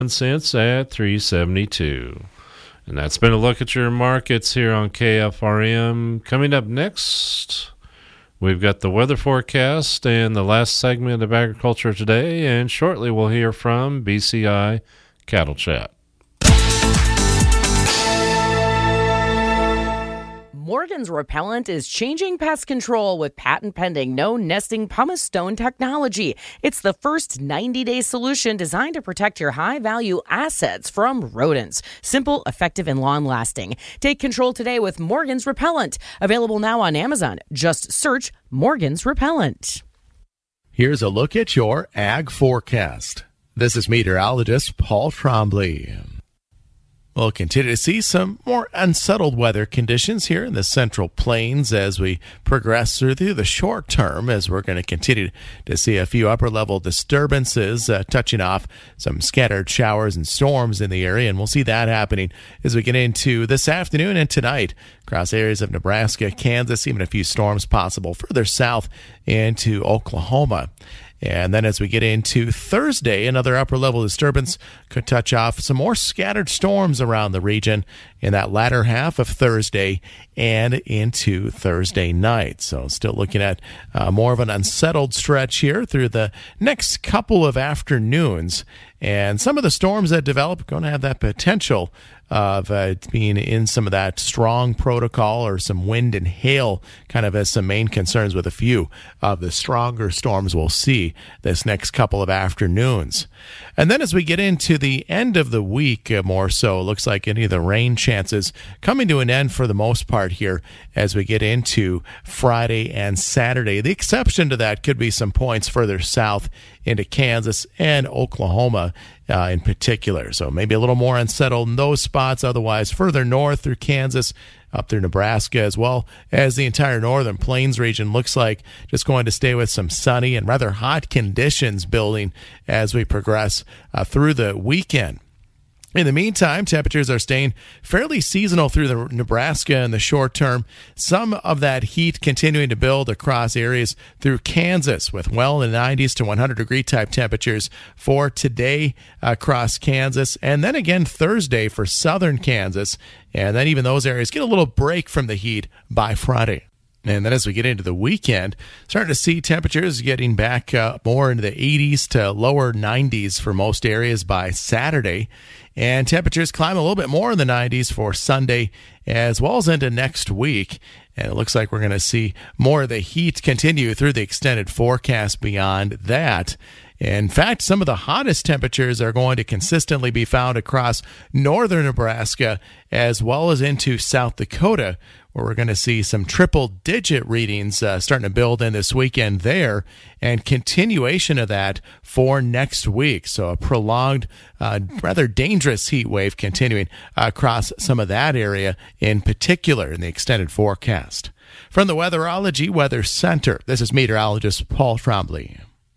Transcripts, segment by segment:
cents at 372. And that's been a look at your markets here on KFRM. Coming up next, we've got the weather forecast and the last segment of Agriculture Today, and shortly we'll hear from BCI Cattle Chat. Morgan's Repellent is changing pest control with patent-pending no-nesting pumice stone technology. It's the first 90-day solution designed to protect your high-value assets from rodents. Simple, effective, and long-lasting. Take control today with Morgan's Repellent. Available now on Amazon. Just search Morgan's Repellent. Here's a look at your ag forecast. This is meteorologist Paul Trombley. We'll continue to see some more unsettled weather conditions here in the Central Plains as we progress through the short term, as we're going to continue to see a few upper-level disturbances touching off some scattered showers and storms in the area, and we'll see that happening as we get into this afternoon and tonight across areas of Nebraska, Kansas, even a few storms possible further south into Oklahoma. And then as we get into Thursday, another upper-level disturbance could touch off some more scattered storms around the region in that latter half of Thursday and into Thursday night. So still looking at more of an unsettled stretch here through the next couple of afternoons. And some of the storms that develop are going to have that potential of being in some of that strong protocol or some wind and hail kind of as some main concerns with a few of the stronger storms we'll see this next couple of afternoons. And then as we get into the end of the week more so, it looks like any of the rain chances coming to an end for the most part here as we get into Friday and Saturday. The exception to that could be some points further south into Kansas and Oklahoma in particular. So maybe a little more unsettled in those spots. Otherwise, further north through Kansas, up through Nebraska, as well as the entire northern plains region, looks like just going to stay with some sunny and rather hot conditions building as we progress through the weekend. In the meantime, temperatures are staying fairly seasonal through the Nebraska in the short term. Some of that heat continuing to build across areas through Kansas with well in the 90s to 100-degree type temperatures for today across Kansas. And then again Thursday for southern Kansas. And then even those areas get a little break from the heat by Friday. And then as we get into the weekend, starting to see temperatures getting back more into the 80s to lower 90s for most areas by Saturday. And temperatures climb a little bit more in the 90s for Sunday as well as into next week. And it looks like we're going to see more of the heat continue through the extended forecast beyond that. In fact, some of the hottest temperatures are going to consistently be found across northern Nebraska as well as into South Dakota, where we're going to see some triple-digit readings starting to build in this weekend there, and continuation of that for next week. So a prolonged, rather dangerous heat wave continuing across some of that area in particular in the extended forecast. From the Weatherology Weather Center, this is meteorologist Paul Trombley.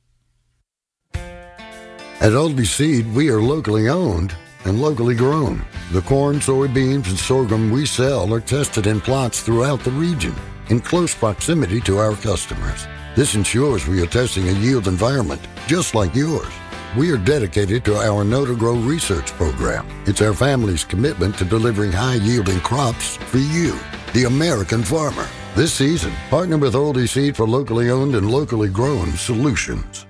At Aldi Seed, we are locally owned and locally grown. The corn, soybeans, and sorghum we sell are tested in plots throughout the region in close proximity to our customers. This ensures we are testing a yield environment just like yours. We are dedicated to our Know-to-Grow research program. It's our family's commitment to delivering high-yielding crops for you, the American farmer. This season, partner with Aldi Seed for locally owned and locally grown solutions.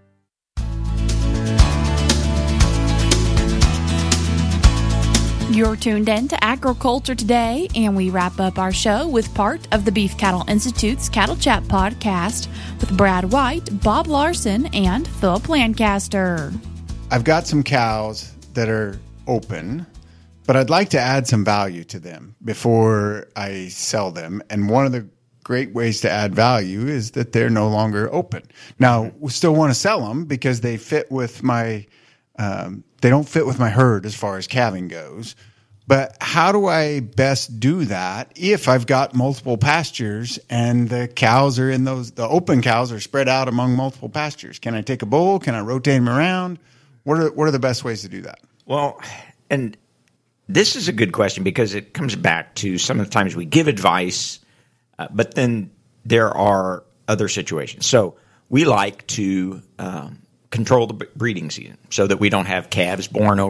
You're tuned in to Agriculture Today, and we wrap up our show with part of the Beef Cattle Institute's Cattle Chat podcast with Brad White, Bob Larson, and Philip Lancaster. I've got some cows that are open, but I'd like to add some value to them before I sell them. And one of the great ways to add value is that they're no longer open. Now, we still want to sell them because they fit with my they don't fit with my herd as far as calving goes. But how do I best do that if I've got multiple pastures and the cows are in those, the open cows are spread out among multiple pastures? Can I take a bull? Can I rotate them around? What are the best ways to do that? Well, and this is a good question because it comes back to some of the times we give advice, but then there are other situations. So we like to control the breeding season so that we don't have calves born over